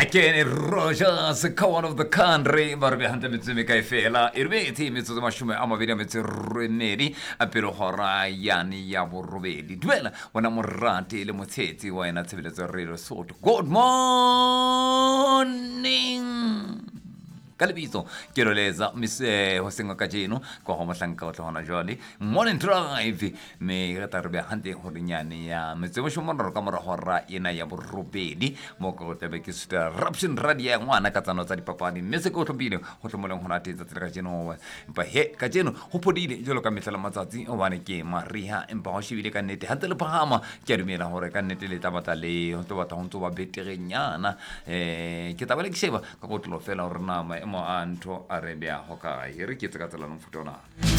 Kenny Rogers, one of the country, Barbianta Mitsumika Fela, Irveti, Mrs. Mashume, Amavida Mitsurmedi, Apiro Hora, Yani Yaburvedi, Dwell, when I'm Ranti, Lemoteti, why not a real sort. Good morning. Kalibiso, Kiroleza, Miss Hosinga Kajino, Kohoma Sanka Hona Jolly, Morning Drive, me Ratarbe Hunting Horignani, Mitsumon Kamara Hora, Inaya Rubedi, Moko Tebekis, Raption Radia, one Katano Papani, Messico to Bino, Hotomon Honati, the Trajino, Pahe Kajino, Hopodi, Joloka Misalamazi, Owaniki, Maria, and Pahoshi Canete, Hatel Pahama, Kermina Horecanete Tamatale, Tobatonto, Beteriana, Kitabalik Sheva, Kapotlo Fella Ornama. Mo anto Arabia Hoka, Rikita Catalan Futona.